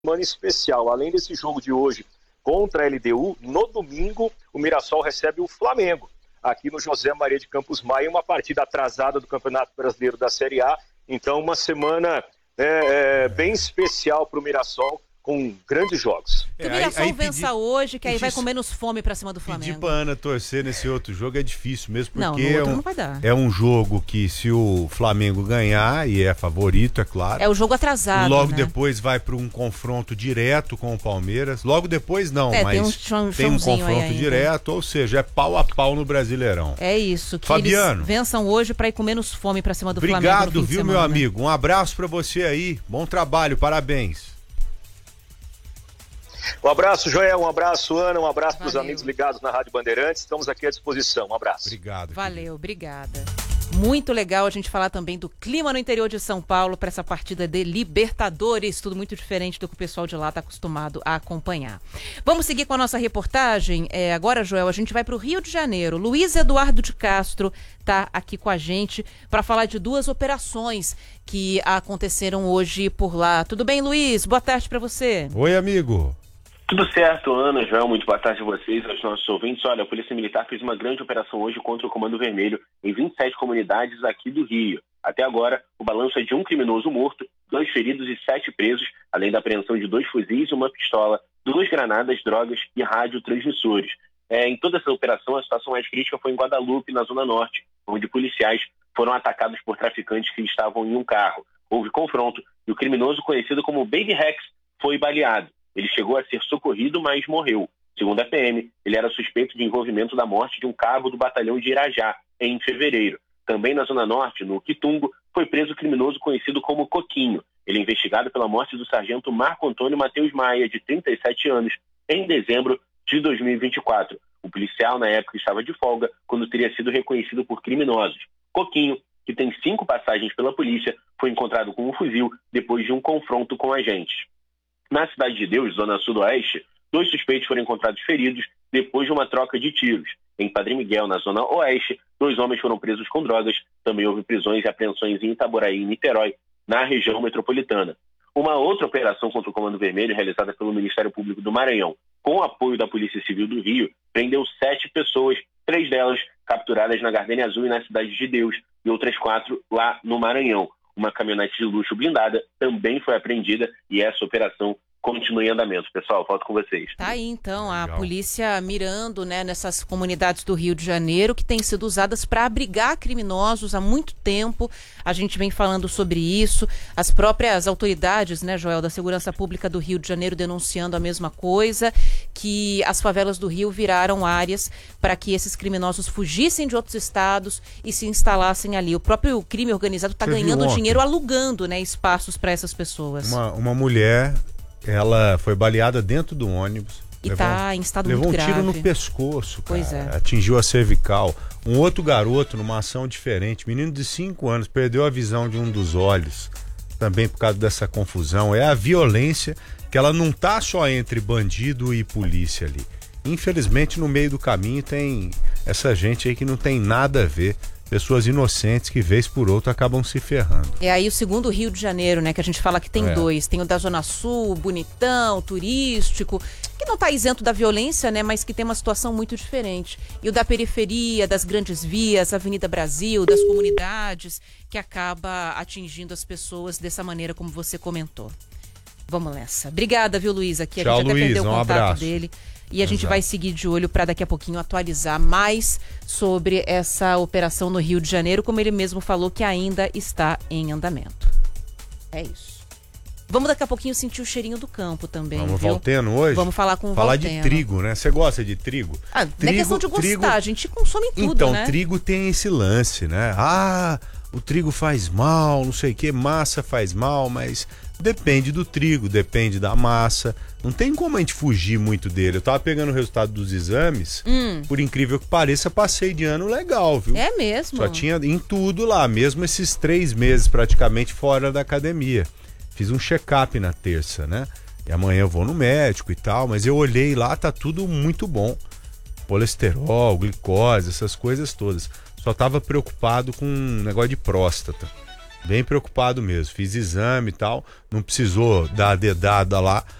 semana especial. Além desse jogo de hoje contra a LDU, no domingo o Mirassol recebe o Flamengo, aqui no José Maria de Campos Maia, uma partida atrasada do Campeonato Brasileiro da Série A. Então, uma semana bem especial para o Mirassol, com grandes jogos. Que o Mirassol vença hoje, que aí vai com menos fome pra cima do Flamengo. Pedir pra Ana torcer nesse outro jogo é difícil mesmo, porque não, no outro não vai dar. É um jogo que, se o Flamengo ganhar, e é favorito, é claro. É o jogo atrasado, logo né? Depois vai para um confronto direto com o Palmeiras. Logo depois não, mas tem um confronto direto, ou seja, é pau a pau no Brasileirão. É isso, que Fabiano, eles vençam hoje pra ir com menos fome pra cima do Flamengo. Obrigado, viu, meu amigo? Um abraço pra você aí. Bom trabalho, parabéns. Um abraço, Joel, um abraço, Ana, um abraço para os amigos ligados na Rádio Bandeirantes. Estamos aqui à disposição. Um abraço. Obrigado. Valeu, obrigada. Muito legal a gente falar também do clima no interior de São Paulo para essa partida de Libertadores, tudo muito diferente do que o pessoal de lá está acostumado a acompanhar. Vamos seguir com a nossa reportagem. Agora, Joel, a gente vai para o Rio de Janeiro. Luiz Eduardo de Castro está aqui com a gente para falar de duas operações que aconteceram hoje por lá. Tudo bem, Luiz? Boa tarde para você. Oi, amigo. Tudo certo, Ana, Joel, muito boa tarde a vocês, aos nossos ouvintes. Olha, a Polícia Militar fez uma grande operação hoje contra o Comando Vermelho em 27 comunidades aqui do Rio. Até agora, o balanço é de um criminoso morto, 2 feridos e 7 presos, além da apreensão de 2 fuzis, uma pistola, 2 granadas, drogas e radiotransmissores. Em toda essa operação, a situação mais crítica foi em Guadalupe, na Zona Norte, onde policiais foram atacados por traficantes que estavam em um carro. Houve confronto e o criminoso, conhecido como Baby Rex, foi baleado. Ele chegou a ser socorrido, mas morreu. Segundo a PM, ele era suspeito de envolvimento da morte de um cabo do batalhão de Irajá, em fevereiro. Também na Zona Norte, no Quitungo, foi preso o criminoso conhecido como Coquinho. Ele é investigado pela morte do sargento Marco Antônio Matheus Maia, de 37 anos, em dezembro de 2024. O policial, na época, estava de folga quando teria sido reconhecido por criminosos. Coquinho, que tem 5 passagens pela polícia, foi encontrado com um fuzil depois de um confronto com agentes. Na Cidade de Deus, zona sudoeste, 2 suspeitos foram encontrados feridos depois de uma troca de tiros. Em Padre Miguel, na zona oeste, 2 homens foram presos com drogas. Também houve prisões e apreensões em Itaboraí e Niterói, na região metropolitana. Uma outra operação contra o Comando Vermelho, realizada pelo Ministério Público do Maranhão, com o apoio da Polícia Civil do Rio, prendeu 7 pessoas, 3 delas capturadas na Gardênia Azul e na Cidade de Deus, e outras 4 lá no Maranhão. Uma caminhonete de luxo blindada também foi apreendida e essa operação continua em andamento. Pessoal, volto com vocês. Tá aí, então, a polícia mirando, né, nessas comunidades do Rio de Janeiro que têm sido usadas para abrigar criminosos há muito tempo. A gente vem falando sobre isso. As próprias autoridades, né, Joel, da Segurança Pública do Rio de Janeiro denunciando a mesma coisa, que as favelas do Rio viraram áreas para que esses criminosos fugissem de outros estados e se instalassem ali. O próprio crime organizado está ganhando dinheiro alugando, né, espaços para essas pessoas. Uma mulher... Ela foi baleada dentro do ônibus. E está em estado muito grave. Levou um tiro no pescoço, cara. Pois é. Atingiu a cervical. Um outro garoto, numa ação diferente, menino de 5 anos, perdeu a visão de um dos olhos. Também por causa dessa confusão. É a violência que ela não tá só entre bandido e polícia ali. Infelizmente, no meio do caminho tem essa gente aí que não tem nada a ver. Pessoas inocentes que, vez por outra, acabam se ferrando. É aí o segundo Rio de Janeiro, né? Que a gente fala que tem 2. Tem o da Zona Sul, bonitão, turístico, que não está isento da violência, né? Mas que tem uma situação muito diferente. E o da periferia, das grandes vias, Avenida Brasil, das comunidades, que acaba atingindo as pessoas dessa maneira como você comentou. Vamos nessa. Obrigada, viu, Luiz? Aqui Tchau, a gente Luiz, até perdeu o contato abraço dele. E a gente vai seguir de olho para daqui a pouquinho atualizar mais sobre essa operação no Rio de Janeiro, como ele mesmo falou que ainda está em andamento. É isso. Vamos daqui a pouquinho sentir o cheirinho do campo também, Vamos, viu? Valteno hoje? Vamos falar com o Falar Valteno. de trigo, né? Você gosta de trigo? Não é questão de gostar, a gente consome tudo, então, né? trigo tem esse lance, né? O trigo faz mal, não sei o que, massa faz mal, mas depende do trigo, depende da massa. Não tem como a gente fugir muito dele. Eu tava pegando o resultado dos exames, por incrível que pareça, passei de ano legal, viu? É mesmo? Só tinha em tudo lá, mesmo esses 3 meses praticamente fora da academia. Fiz um check-up na terça, né? E amanhã eu vou no médico e tal, mas eu olhei lá, tá tudo muito bom. Colesterol, glicose, essas coisas todas. Só tava preocupado com um negócio de próstata. Bem preocupado mesmo. Fiz exame e tal, não precisou dar a dedada lá,